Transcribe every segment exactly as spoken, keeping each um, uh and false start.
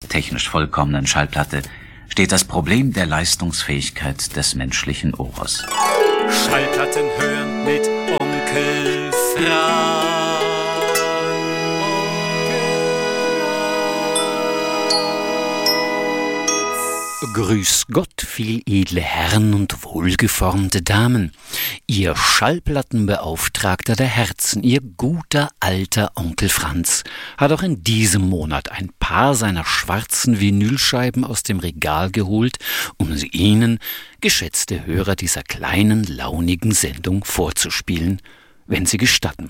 technisch vollkommenen Schallplatte steht das Problem der Leistungsfähigkeit des menschlichen Ohres. Schallplatten hören mit Onkel Frank. Grüß Gott, viel edle Herren und wohlgeformte Damen. Ihr Schallplattenbeauftragter der Herzen, Ihr guter alter Onkel Franz, hat auch in diesem Monat ein paar seiner schwarzen Vinylscheiben aus dem Regal geholt, um sie Ihnen, geschätzte Hörer dieser kleinen, launigen Sendung, vorzuspielen, wenn Sie gestatten.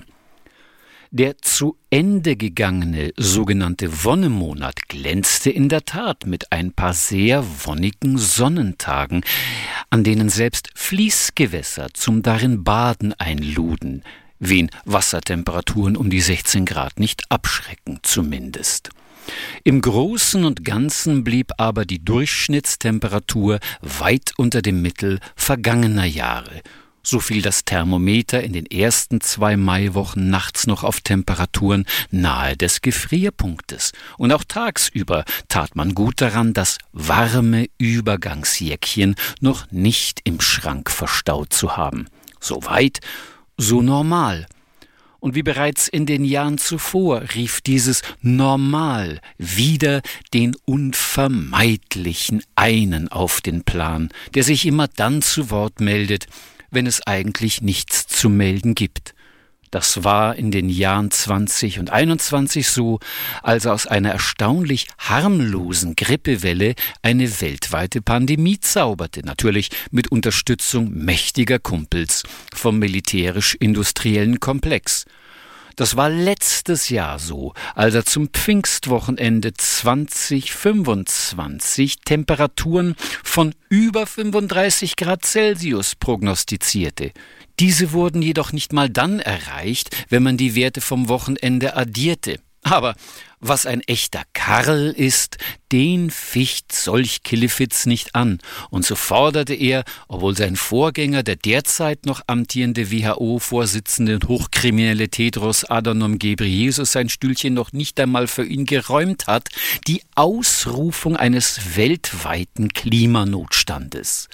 Der zu Ende gegangene sogenannte Wonnemonat glänzte in der Tat mit ein paar sehr wonnigen Sonnentagen, an denen selbst Fließgewässer zum darin Baden einluden, wen Wassertemperaturen um die sechzehn Grad nicht abschrecken zumindest. Im Großen und Ganzen blieb aber die Durchschnittstemperatur weit unter dem Mittel vergangener Jahre. So fiel das Thermometer in den ersten zwei Maiwochen nachts noch auf Temperaturen nahe des Gefrierpunktes. Und auch tagsüber tat man gut daran, das warme Übergangsjäckchen noch nicht im Schrank verstaut zu haben. So weit, so normal. Und wie bereits in den Jahren zuvor rief dieses Normal wieder den unvermeidlichen einen auf den Plan, der sich immer dann zu Wort meldet, wenn es eigentlich nichts zu melden gibt. Das war in den Jahren zwanzig und einundzwanzig so, als aus einer erstaunlich harmlosen Grippewelle eine weltweite Pandemie zauberte, natürlich mit Unterstützung mächtiger Kumpels vom militärisch-industriellen Komplex. Das war letztes Jahr so, als er zum Pfingstwochenende zwanzig fünfundzwanzig Temperaturen von über fünfunddreißig Grad Celsius prognostizierte. Diese wurden jedoch nicht mal dann erreicht, wenn man die Werte vom Wochenende addierte. Aber was ein echter Karl ist, den ficht solch Killefits nicht an. Und so forderte er, obwohl sein Vorgänger, der derzeit noch amtierende W H O-Vorsitzende und hochkriminelle Tedros Adhanom Ghebreyesus sein Stühlchen noch nicht einmal für ihn geräumt hat, die Ausrufung eines weltweiten Klimanotstandes.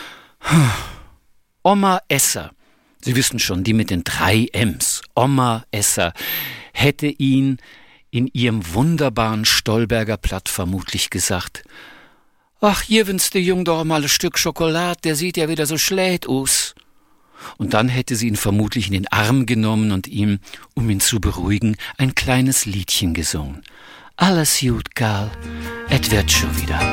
Oma Esser, Sie wissen schon, die mit den drei M's, Oma Esser, hätte ihn in ihrem wunderbaren Stolberger Platt vermutlich gesagt: »Ach, hier wenn's der Jung doch mal ein Stück Schokolade, der sieht ja wieder so schlecht aus.« Und dann hätte sie ihn vermutlich in den Arm genommen und ihm, um ihn zu beruhigen, ein kleines Liedchen gesungen. »Alles gut, Karl, et wird schon wieder.«